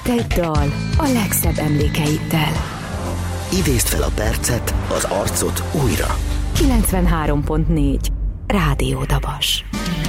Egy dal a legszebb emlékeiddel. Idézd fel a percet, az arcot újra. 93.4 Rádió Dabas.